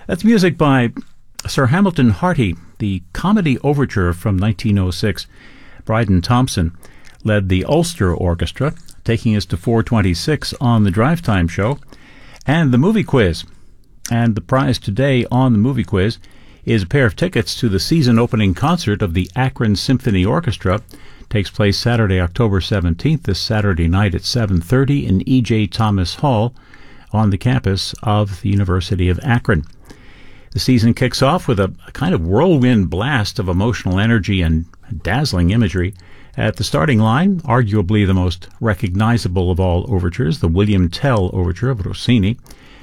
That's music by Sir Hamilton Harty, the comedy overture from 1906. Bryden Thompson led the Ulster Orchestra, taking us to 4:26 on the Drive Time Show, and the movie quiz. And the prize today on the movie quiz is a pair of tickets to the season opening concert of the Akron Symphony Orchestra. Takes place Saturday, October 17th, this Saturday night at 7:30 in E.J. Thomas Hall on the campus of the University of Akron. The season kicks off with a kind of whirlwind blast of emotional energy and dazzling imagery. At the starting line, arguably the most recognizable of all overtures, the William Tell Overture of Rossini.